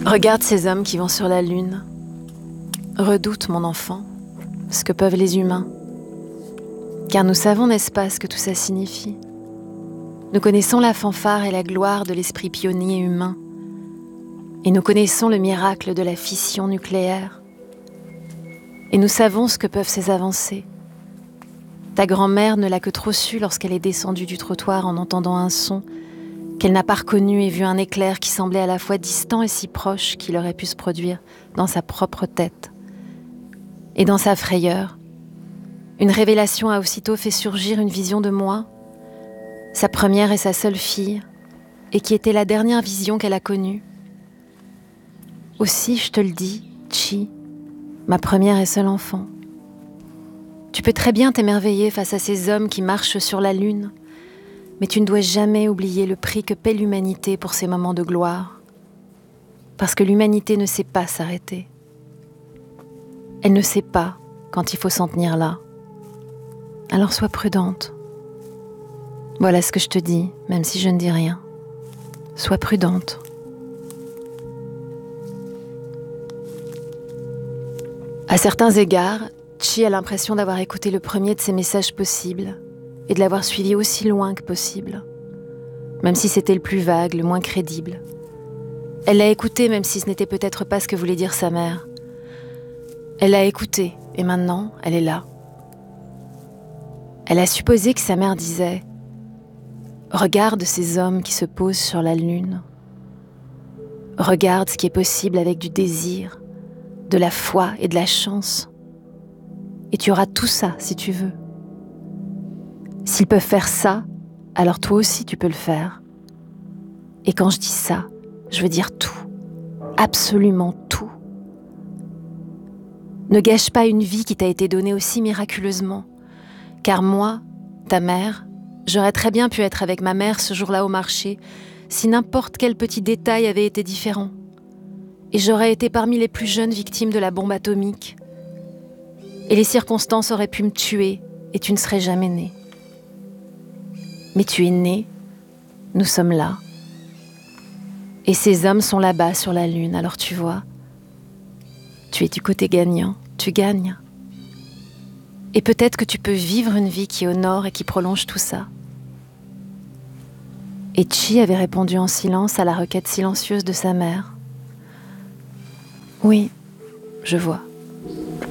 Regarde ces hommes qui vont sur la lune. Redoute, mon enfant, ce que peuvent les humains. Car nous savons, n'est-ce pas, ce que tout ça signifie. Nous connaissons la fanfare et la gloire de l'esprit pionnier humain. Et nous connaissons le miracle de la fission nucléaire. Et nous savons ce que peuvent ces avancées. Ta grand-mère ne l'a que trop su lorsqu'elle est descendue du trottoir en entendant un son qu'elle n'a pas reconnu et vu un éclair qui semblait à la fois distant et si proche qu'il aurait pu se produire dans sa propre tête. Et dans sa frayeur, une révélation a aussitôt fait surgir une vision de moi, sa première et sa seule fille, et qui était la dernière vision qu'elle a connue. Aussi, je te le dis, Chi, ma première et seule enfant. Tu peux très bien t'émerveiller face à ces hommes qui marchent sur la lune, mais tu ne dois jamais oublier le prix que paie l'humanité pour ces moments de gloire. Parce que l'humanité ne sait pas s'arrêter. Elle ne sait pas quand il faut s'en tenir là. Alors sois prudente. Voilà ce que je te dis, même si je ne dis rien. Sois prudente. À certains égards, Chi a l'impression d'avoir écouté le premier de ces messages possibles et de l'avoir suivi aussi loin que possible, même si c'était le plus vague, le moins crédible. Elle l'a écouté même si ce n'était peut-être pas ce que voulait dire sa mère. Elle l'a écouté et maintenant, elle est là. Elle a supposé que sa mère disait « Regarde ces hommes qui se posent sur la lune. Regarde ce qui est possible avec du désir, de la foi et de la chance. Et tu auras tout ça si tu veux. S'ils peuvent faire ça, alors toi aussi tu peux le faire. Et quand je dis ça, je veux dire tout. Absolument tout. Ne gâche pas une vie qui t'a été donnée aussi miraculeusement. Car moi, ta mère, j'aurais très bien pu être avec ma mère ce jour-là au marché, si n'importe quel petit détail avait été différent. Et j'aurais été parmi les plus jeunes victimes de la bombe atomique. Et les circonstances auraient pu me tuer, et tu ne serais jamais né. Mais tu es né, nous sommes là. Et ces hommes sont là-bas sur la lune, alors tu vois, tu es du côté gagnant, tu gagnes. Et peut-être que tu peux vivre une vie qui honore et qui prolonge tout ça. Et Chi avait répondu en silence à la requête silencieuse de sa mère. Oui, je vois.